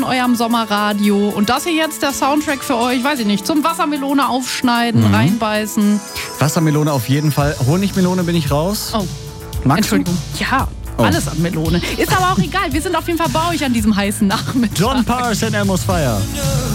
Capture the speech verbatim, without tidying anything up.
eurem Sommerradio. Und das hier jetzt der Soundtrack für euch, weiß ich nicht, zum Wassermelone aufschneiden, mhm. reinbeißen. Wassermelone auf jeden Fall. Honigmelone bin ich raus. Oh, Magst Entschuldigung. Du? Ja, oh. Alles an Melone. Ist aber auch egal, wir sind auf jeden Fall bei euch an diesem heißen Nachmittag. John Parrs and Elmo's Fire.